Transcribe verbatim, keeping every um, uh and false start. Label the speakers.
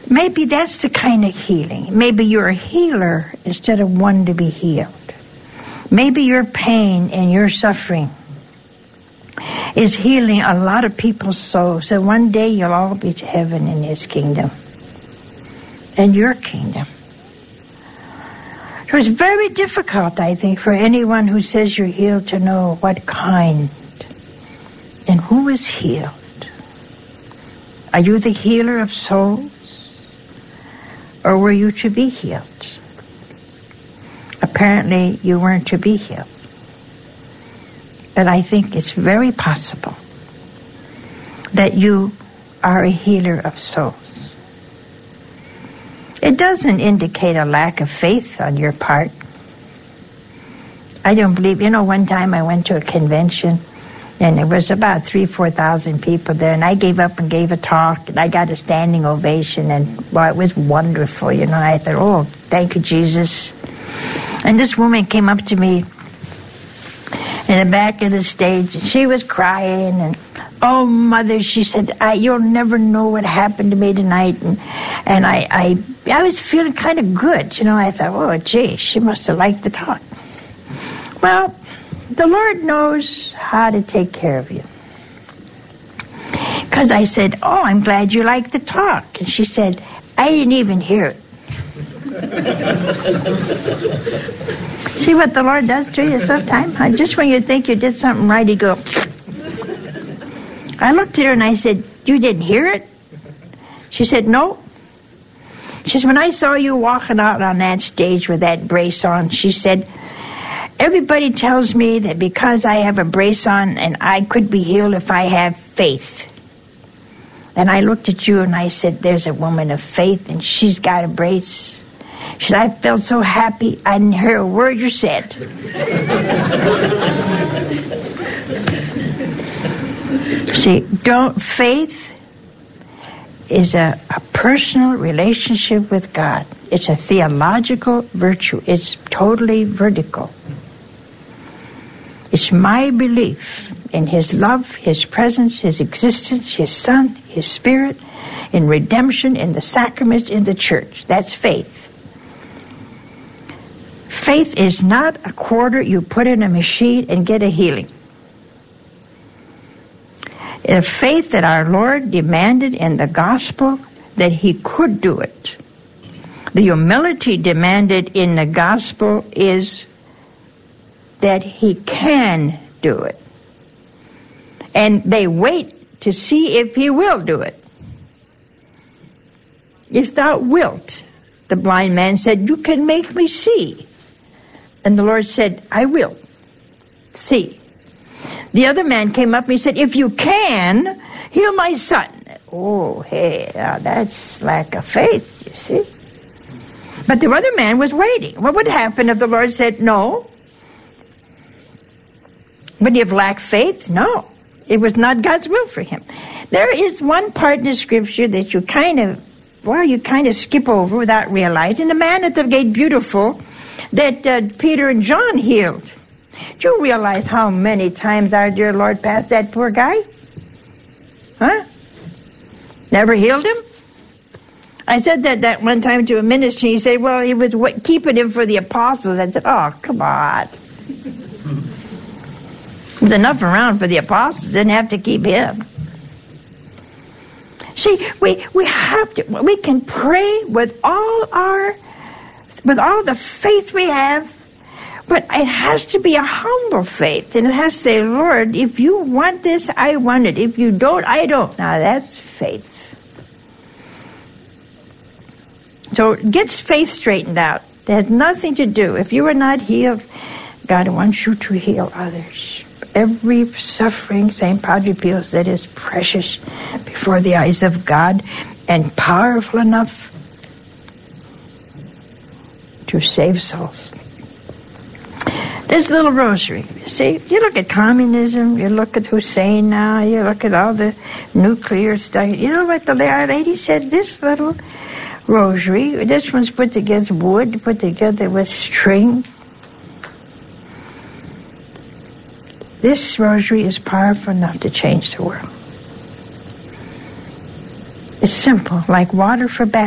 Speaker 1: Maybe that's the kind of healing. Maybe you're a healer instead of one to be healed. Maybe your pain and your suffering is healing a lot of people's souls. So one day you'll all be to heaven in His kingdom and your kingdom. So it's very difficult, I think, for anyone who says you're healed to know what kind and who is healed. Are you the healer of souls? Or were you to be healed? Apparently, you weren't to be healed. But I think it's very possible that you are a healer of souls. It doesn't indicate a lack of faith on your part. I don't believe, you know, one time I went to a convention and there was about three, four thousand people there, and I gave up and gave a talk, and I got a standing ovation, and well, it was wonderful, you know. I thought, oh, thank you, Jesus. And this woman came up to me in the back of the stage, and she was crying, and oh, Mother, she said, I, you'll never know what happened to me tonight, and and I, I, I was feeling kind of good, you know. I thought, oh, gee, she must have liked the talk. Well, the Lord knows how to take care of you. Because I said, oh, I'm glad you liked the talk. And she said, I didn't even hear it. See what the Lord does to you sometimes? Just when you think you did something right, He go. I looked at her and I said, you didn't hear it? She said, no. She said, when I saw you walking out on that stage with that brace on, she said, everybody tells me that because I have a brace on and I could be healed if I have faith. And I looked at you and I said, there's a woman of faith and she's got a brace. She said, I felt so happy I didn't hear a word you said. See, don't, faith is a, a personal relationship with God. It's a theological virtue. It's totally vertical. It's my belief in His love, His presence, His existence, His Son, His Spirit, in redemption, in the sacraments, in the church. That's faith. Faith is not a quarter you put in a machine and get a healing. The faith that our Lord demanded in the gospel that He could do it. The humility demanded in the gospel is that He can do it. And they wait to see if He will do it. If thou wilt, the blind man said, you can make me see. And the Lord said, I will see. The other man came up and he said, if you can, heal my son. Oh, hey, now that's lack of faith, you see. But the other man was waiting. What would happen if the Lord said, no? Would he have lacked faith? No. It was not God's will for him. There is one part in the scripture that you kind of, well, you kind of skip over without realizing. The man at the gate, beautiful, that uh, Peter and John healed. Do you realize how many times our dear Lord passed that poor guy? Huh? Never healed him? I said that, that one time to a minister. He said, well, he was w- keeping him for the apostles. I said, oh, come on. There's enough around for the apostles. Didn't have to keep him. See, we, we have to, we can pray with all our, with all the faith we have, but it has to be a humble faith. And it has to say, Lord, if you want this, I want it. If you don't, I don't. Now that's faith. So it gets faith straightened out. It has nothing to do. If you are not healed, God wants you to heal others. Every suffering, Saint Padre Pio said, is precious before the eyes of God and powerful enough to save souls. This little rosary, you see, you look at communism, you look at Hussein now, you look at all the nuclear stuff. You know what the Our Lady said? This little rosary, this one's put together wood, put together with string. This rosary is powerful enough to change the world. It's simple, like water for baptism.